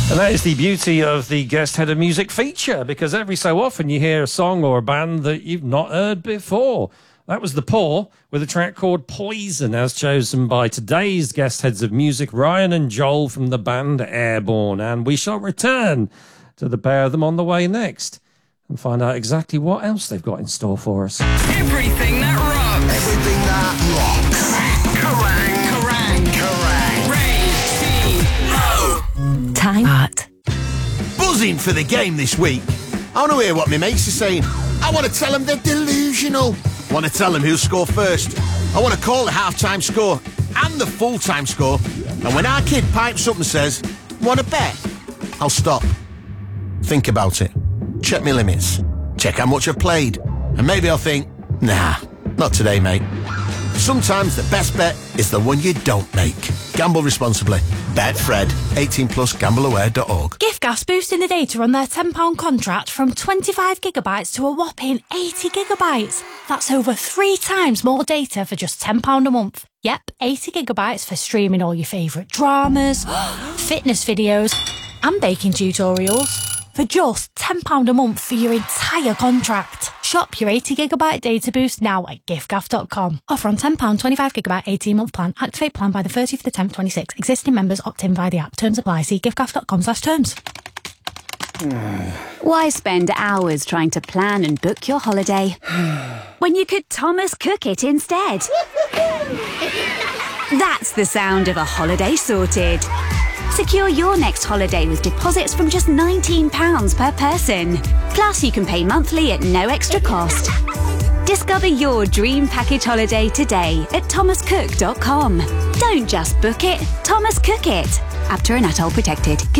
And that is the beauty of the Guest Head of Music feature, because every so often you hear a song or a band that you've not heard before. That was The Paw with a track called Poison, as chosen by today's Guest Heads of Music, Ryan and Joel from the band Airborne. And we shall return to the pair of them on the way next and find out exactly what else they've got in store for us. Everything that rocks. Everything that rocks. Kerrang! Ray, T, O. Time out. Buzzing for the game this week. I want to hear what my mates are saying. I want to tell them they're delusional. I want to tell them who'll score first. I want to call the half-time score and the full-time score. And when our kid pipes up and says, "Want to bet?" I'll stop. Think about it. Check my limits. Check how much I've played. And maybe I'll think, nah, not today, mate. Sometimes the best bet is the one you don't make. Gamble responsibly. Betfred. 18 plus gambleaware.org. Giftgas boosting the data on their £10 contract from 25 gigabytes to a whopping 80 gigabytes. That's over 3 times more data for just £10 a month. Yep, 80 gigabytes for streaming all your favourite dramas, fitness videos and baking tutorials for just £10 a month for your entire contract. Shop your 80 gigabyte data boost now at giftgaff.com. Offer on £10, 25 gigabyte 18-month plan. Activate plan by the 30th of the 10th, 26. Existing members opt in via the app. Terms apply. See giftgaff.com/terms. Why spend hours trying to plan and book your holiday when you could Thomas Cook it instead? That's the sound of a holiday sorted. Secure your next holiday with deposits from just £19 per person. Plus, you can pay monthly at no extra cost. Discover your dream package holiday today at thomascook.com. Don't just book it, Thomas Cook it. Apter and ATOL protected.